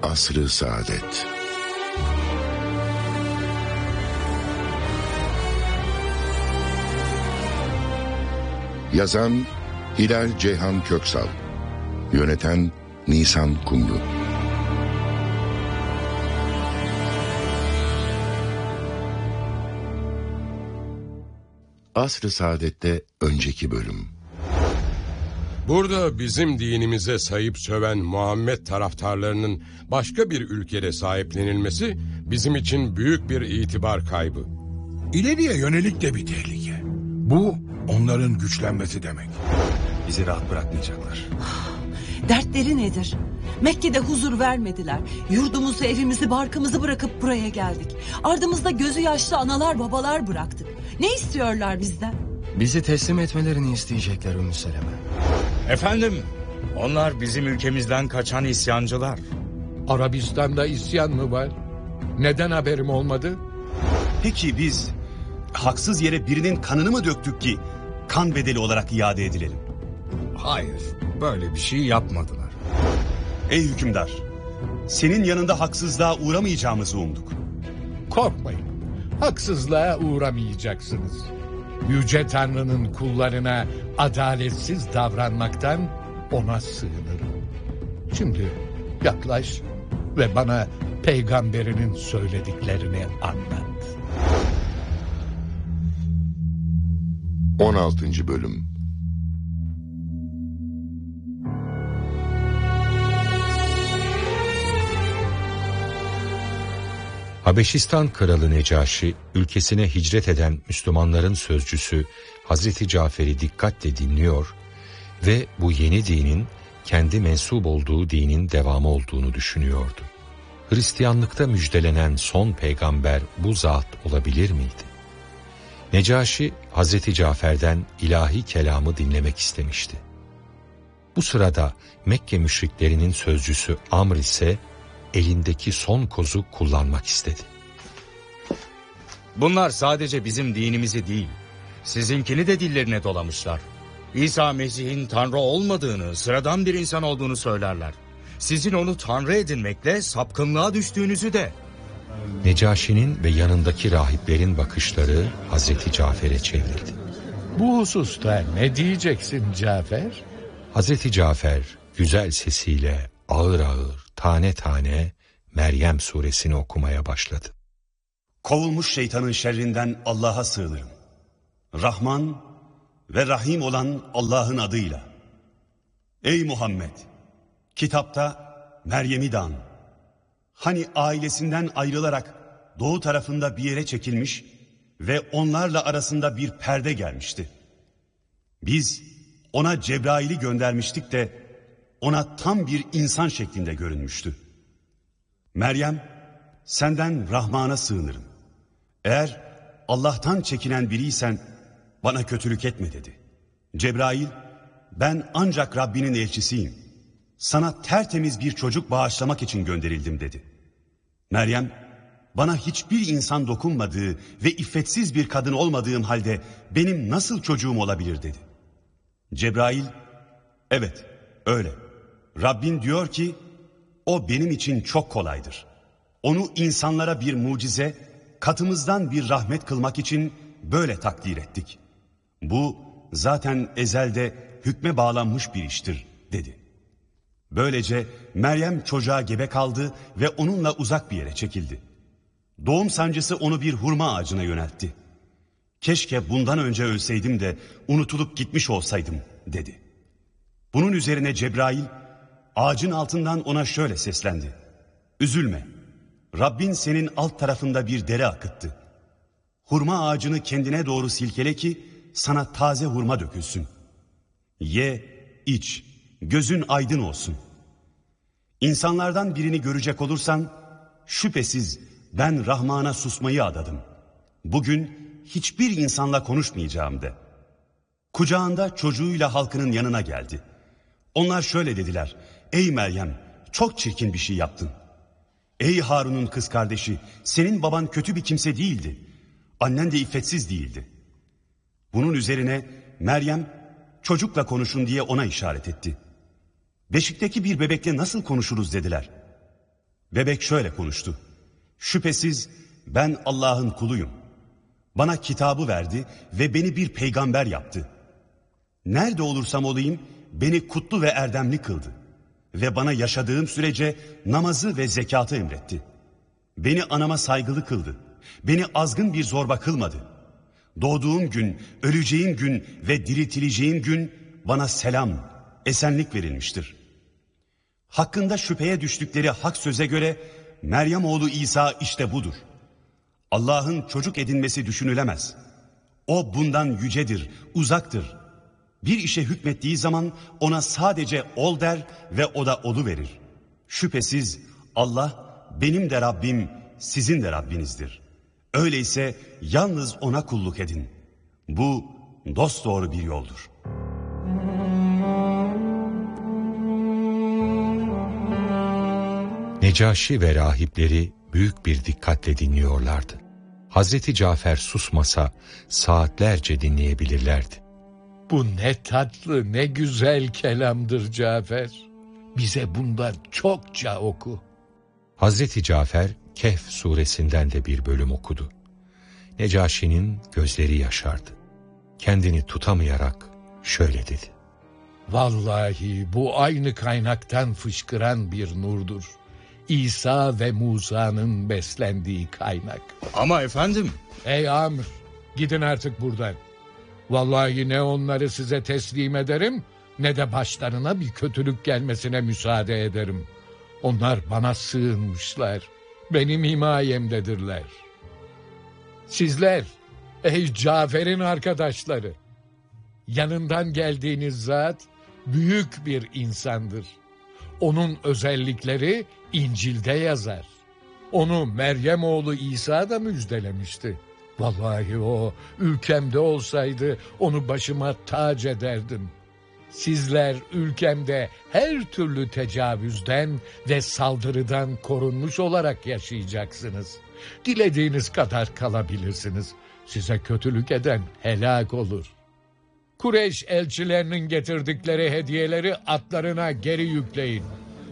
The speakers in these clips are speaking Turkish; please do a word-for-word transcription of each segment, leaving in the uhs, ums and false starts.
Asr-ı Saadet. Yazan Hilal Ceyhan Köksal, yöneten Nisan Kumru. Asr-ı Saadet'te önceki bölüm. Burada bizim dinimize sayıp söven Muhammed taraftarlarının başka bir ülkede sahiplenilmesi bizim için büyük bir itibar kaybı. İleriye yönelik de bir tehlike. Bu onların güçlenmesi demek. Bizi rahat bırakmayacaklar. Dertleri nedir? Mekke'de huzur vermediler. Yurdumuzu, evimizi, barkımızı bırakıp buraya geldik. Ardımızda gözü yaşlı analar babalar bıraktık. Ne istiyorlar bizden? Bizi teslim etmelerini isteyecekler Ümmü Seleme. Efendim, onlar bizim ülkemizden kaçan isyancılar. Arabistan'da isyan mı var? Neden haberim olmadı? Peki biz haksız yere birinin kanını mı döktük ki kan bedeli olarak iade edilelim? Hayır, böyle bir şey yapmadılar. Ey hükümdar, senin yanında haksızlığa uğramayacağımızı umduk. Korkmayın, haksızlığa uğramayacaksınız. Yüce Tanrı'nın kullarına adaletsiz davranmaktan ona sığınırım. Şimdi yaklaş ve bana peygamberinin söylediklerini anlat. on altıncı bölüm. Habeşistan Kralı Necaşi, ülkesine hicret eden Müslümanların sözcüsü Hazreti Cafer'i dikkatle dinliyor ve bu yeni dinin kendi mensup olduğu dinin devamı olduğunu düşünüyordu. Hristiyanlıkta müjdelenen son peygamber bu zat olabilir miydi? Necaşi, Hazreti Cafer'den ilahi kelamı dinlemek istemişti. Bu sırada Mekke müşriklerinin sözcüsü Amr ise elindeki son kozu kullanmak istedi. Bunlar sadece bizim dinimizi değil, sizinkini de dillerine dolamışlar. İsa Mesih'in Tanrı olmadığını, sıradan bir insan olduğunu söylerler. Sizin onu Tanrı edinmekle sapkınlığa düştüğünüzü de. Necaşi'nin ve yanındaki rahiplerin bakışları Hazreti Cafer'e çevrildi. Bu hususta ne diyeceksin Cafer? Hazreti Cafer güzel sesiyle ağır ağır, tane tane Meryem suresini okumaya başladı. Kovulmuş şeytanın şerrinden Allah'a sığınırım. Rahman ve Rahim olan Allah'ın adıyla. Ey Muhammed! Kitapta Meryem'i de an. Hani ailesinden ayrılarak doğu tarafında bir yere çekilmiş ve onlarla arasında bir perde gelmişti. Biz ona Cebrail'i göndermiştik de ona tam bir insan şeklinde görünmüştü. Meryem, senden Rahman'a sığınırım. Eğer Allah'tan çekinen biriysen bana kötülük etme dedi. Cebrail, ben ancak Rabbinin elçisiyim. Sana tertemiz bir çocuk bağışlamak için gönderildim dedi. Meryem, bana hiçbir insan dokunmadığı ve iffetsiz bir kadın olmadığım halde benim nasıl çocuğum olabilir dedi. Cebrail, evet öyle. Rabbin diyor ki, o benim için çok kolaydır. Onu insanlara bir mucize, katımızdan bir rahmet kılmak için böyle takdir ettik. Bu zaten ezelde hükme bağlanmış bir iştir dedi. Böylece Meryem çocuğa gebe kaldı ve onunla uzak bir yere çekildi. Doğum sancısı onu bir hurma ağacına yöneltti. Keşke bundan önce ölseydim de unutulup gitmiş olsaydım dedi. Bunun üzerine Cebrail ağacın altından ona şöyle seslendi. Üzülme, Rabbin senin alt tarafında bir dere akıttı. Hurma ağacını kendine doğru silkele ki sana taze hurma dökülsün. Ye, iç, gözün aydın olsun. İnsanlardan birini görecek olursan, şüphesiz ben Rahman'a susmayı adadım. Bugün hiçbir insanla konuşmayacağım de. Kucağında çocuğuyla halkının yanına geldi. Onlar şöyle dediler, ey Meryem çok çirkin bir şey yaptın. Ey Harun'un kız kardeşi, senin baban kötü bir kimse değildi. Annen de iffetsiz değildi. Bunun üzerine Meryem çocukla konuşun diye ona işaret etti. Beşikteki bir bebekle nasıl konuşuruz dediler. Bebek şöyle konuştu. Şüphesiz ben Allah'ın kuluyum. Bana kitabı verdi ve beni bir peygamber yaptı. Nerede olursam olayım beni kutlu ve erdemli kıldı. Ve bana yaşadığım sürece namazı ve zekatı emretti. Beni anama saygılı kıldı. Beni azgın bir zorba kılmadı. Doğduğum gün, öleceğim gün ve diriltileceğim gün bana selam, esenlik verilmiştir. Hakkında şüpheye düştükleri hak söze göre Meryem oğlu İsa işte budur. Allah'ın çocuk edinmesi düşünülemez. O bundan yücedir, uzaktır. Bir işe hükmettiği zaman ona sadece ol der ve o da oluverir. Şüphesiz Allah benim de Rabbim, sizin de Rabbinizdir. Öyleyse yalnız ona kulluk edin. Bu dosdoğru bir yoldur. Necaşi ve rahipleri büyük bir dikkatle dinliyorlardı. Hazreti Cafer susmasa saatlerce dinleyebilirlerdi. Bu ne tatlı, ne güzel kelamdır Cafer. Bize bundan çokça oku. Hazreti Cafer Kehf suresinden de bir bölüm okudu. Necaşi'nin gözleri yaşardı. Kendini tutamayarak şöyle dedi. Vallahi bu aynı kaynaktan fışkıran bir nurdur. İsa ve Musa'nın beslendiği kaynak. Ama efendim. Ey Amr, gidin artık buradan. Vallahi ne onları size teslim ederim, ne de başlarına bir kötülük gelmesine müsaade ederim. Onlar bana sığınmışlar, benim himayemdedirler. Sizler, ey Cafer'in arkadaşları, yanından geldiğiniz zat büyük bir insandır. Onun özellikleri İncil'de yazar. Onu Meryem oğlu İsa da müjdelemişti. Vallahi o ülkemde olsaydı onu başıma tac ederdim. Sizler ülkemde her türlü tecavüzden ve saldırıdan korunmuş olarak yaşayacaksınız. Dilediğiniz kadar kalabilirsiniz. Size kötülük eden helak olur. Kureyş elçilerinin getirdikleri hediyeleri atlarına geri yükleyin.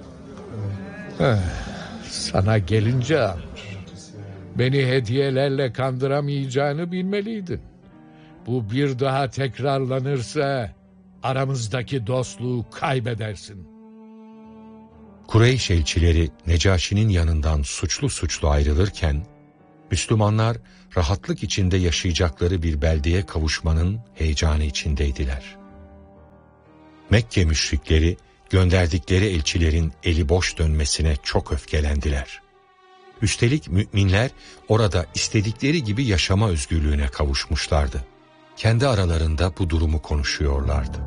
Heh, sana gelince Amr, beni hediyelerle kandıramayacağını bilmeliydin. Bu bir daha tekrarlanırsa aramızdaki dostluğu kaybedersin. Kureyş elçileri Necaşi'nin yanından suçlu suçlu ayrılırken, Müslümanlar rahatlık içinde yaşayacakları bir beldeye kavuşmanın heyecanı içindeydiler. Mekke müşrikleri gönderdikleri elçilerin eli boş dönmesine çok öfkelendiler. Üstelik müminler orada istedikleri gibi yaşama özgürlüğüne kavuşmuşlardı. Kendi aralarında bu durumu konuşuyorlardı.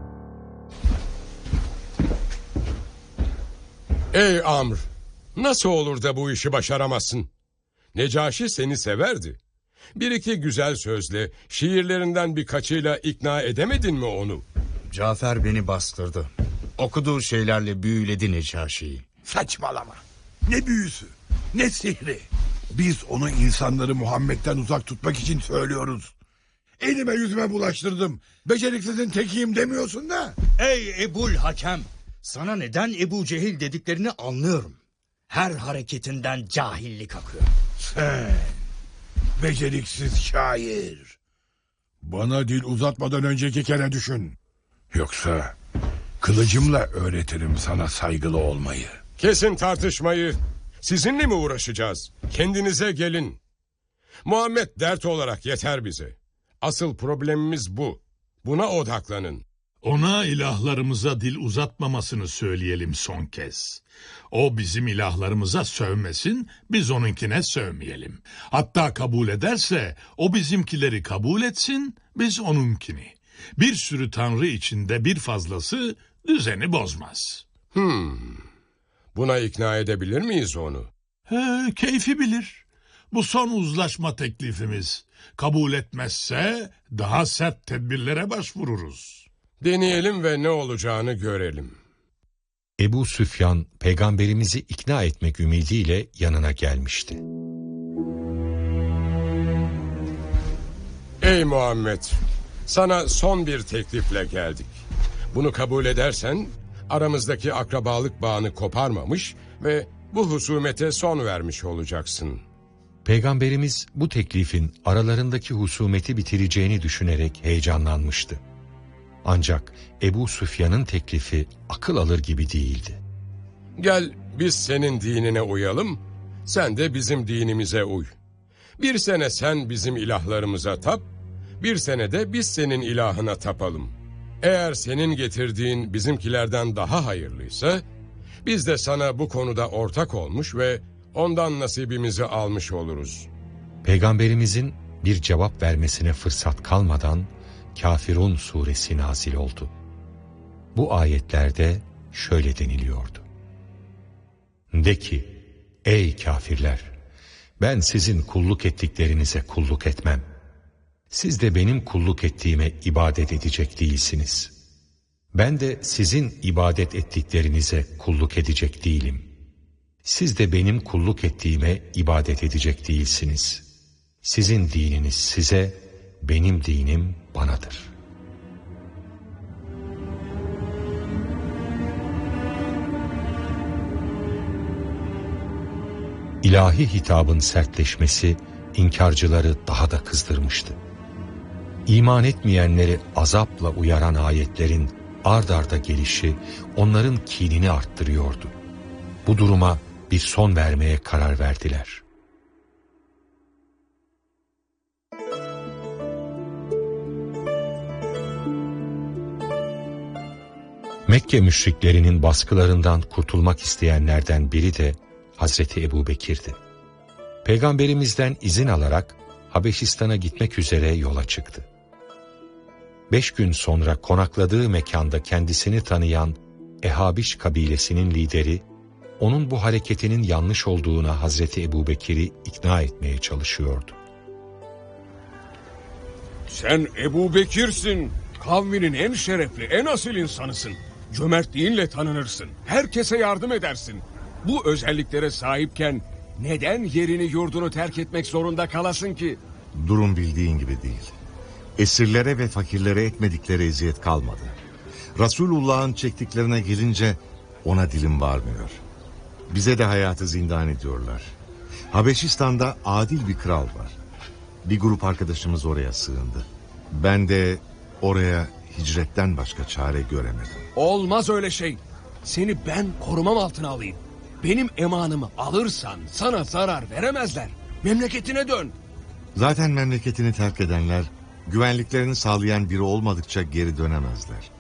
Ey Amr, nasıl olur da bu işi başaramazsın? Necaşi seni severdi. Bir iki güzel sözle, şiirlerinden birkaçıyla ikna edemedin mi onu? Cafer beni bastırdı. Okuduğu şeylerle büyüledi Necaşi'yi. Saçmalama. Ne büyüsü, ne sihri. Biz onu insanları Muhammed'den uzak tutmak için söylüyoruz. Elime yüzüme bulaştırdım. Beceriksizin tekiyim demiyorsun da. Ey Ebul Hakem! Sana neden Ebu Cehil dediklerini anlıyorum. Her hareketinden cahillik akıyor. Sen, beceriksiz şair. Bana dil uzatmadan önceki kere düşün. Yoksa kılıcımla öğretirim sana saygılı olmayı. Kesin tartışmayı. Sizinle mi uğraşacağız? Kendinize gelin. Muhammed dert olarak yeter bize. Asıl problemimiz bu. Buna odaklanın. Ona ilahlarımıza dil uzatmamasını söyleyelim son kez. O bizim ilahlarımıza sövmesin, biz onunkine sövmeyelim. Hatta kabul ederse o bizimkileri kabul etsin, biz onunkini. Bir sürü tanrı içinde bir fazlası düzeni bozmaz. Hmm. Buna ikna edebilir miyiz onu? He, keyfi bilir. Bu son uzlaşma teklifimiz. Kabul etmezse daha sert tedbirlere başvururuz. Deneyelim ve ne olacağını görelim. Ebu Süfyan peygamberimizi ikna etmek ümidiyle yanına gelmişti. Ey Muhammed, sana son bir teklifle geldik. Bunu kabul edersen aramızdaki akrabalık bağını koparmamış ve bu husumete son vermiş olacaksın. Peygamberimiz bu teklifin aralarındaki husumeti bitireceğini düşünerek heyecanlanmıştı. Ancak Ebu Süfyan'ın teklifi akıl alır gibi değildi. Gel biz senin dinine uyalım, sen de bizim dinimize uy. Bir sene sen bizim ilahlarımıza tap, bir sene de biz senin ilahına tapalım. Eğer senin getirdiğin bizimkilerden daha hayırlıysa, biz de sana bu konuda ortak olmuş ve ondan nasibimizi almış oluruz. Peygamberimizin bir cevap vermesine fırsat kalmadan Kafirun suresi nazil oldu. Bu ayetlerde şöyle deniliyordu. De ki, ey kafirler, ben sizin kulluk ettiklerinize kulluk etmem. Siz de benim kulluk ettiğime ibadet edecek değilsiniz. Ben de sizin ibadet ettiklerinize kulluk edecek değilim. Siz de benim kulluk ettiğime ibadet edecek değilsiniz. Sizin dininiz size, benim dinim banadır. İlahi hitabın sertleşmesi inkarcıları daha da kızdırmıştı. İman etmeyenleri azapla uyaran ayetlerin ard arda gelişi onların kinini arttırıyordu. Bu duruma bir son vermeye karar verdiler. Mekke müşriklerinin baskılarından kurtulmak isteyenlerden biri de Hazreti Ebubekir'di. Peygamberimizden izin alarak Habeşistan'a gitmek üzere yola çıktı. Beş gün sonra konakladığı mekanda kendisini tanıyan Ehabiş kabilesinin lideri, onun bu hareketinin yanlış olduğuna Hazreti Ebubekir'i ikna etmeye çalışıyordu. Sen Ebubekir'sin. Kavminin en şerefli, en asil insanısın. Cömertliğinle tanınırsın. Herkese yardım edersin. Bu özelliklere sahipken neden yerini yurdunu terk etmek zorunda kalasın ki? Durum bildiğin gibi değil. Esirlere ve fakirlere etmedikleri eziyet kalmadı. Resulullah'ın çektiklerine gelince ona dilim varmıyor. Bize de hayatı zindan ediyorlar. Habeşistan'da adil bir kral var. Bir grup arkadaşımız oraya sığındı. Ben de oraya hicretten başka çare göremedim. Olmaz öyle şey. Seni ben korumam altına alayım. Benim emanımı alırsan sana zarar veremezler. Memleketine dön. Zaten memleketini terk edenler güvenliklerini sağlayan biri olmadıkça geri dönemezler.